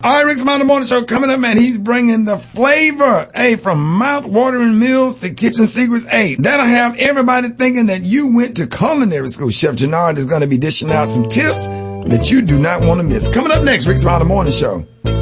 All right, Rick's Mountain Morning Show coming up, man. He's bringing the flavor, hey, from mouth-watering meals to kitchen secrets. Hey, that'll have everybody thinking that you went to culinary school. Chef Gennard is going to be dishing out some tips that you do not want to miss. Coming up next, Rick's Mountain Morning Show.